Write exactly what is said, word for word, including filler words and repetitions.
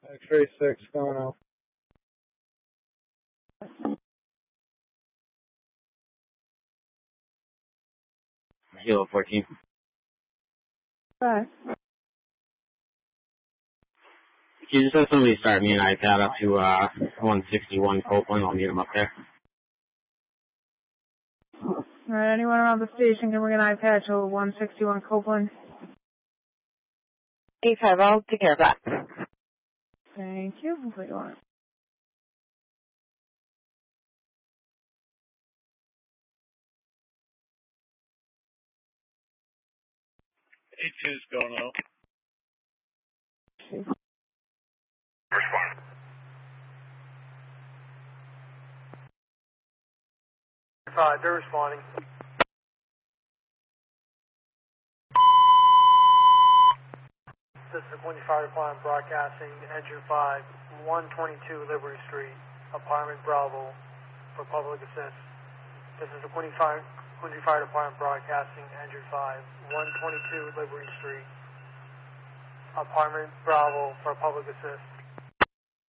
X-ray six going off. Hilo fourteen. Bye. Can you just have somebody start me an iPad up to uh, one sixty-one Copeland? I'll meet him up there. Alright, anyone around the station can bring an iPad to one sixty-one Copeland? eight five, I'll take care of that. Thank you. We'll put you on it. eight two's going out. Respond. Five, they're responding. This is the Quincy Fire Department broadcasting, engine five, one twenty-two Liberty Street, apartment Bravo, for public assist. This is the Quincy Fire, Quincy Fire Department broadcasting, engine five, one twenty-two Liberty Street, apartment Bravo, for public assist.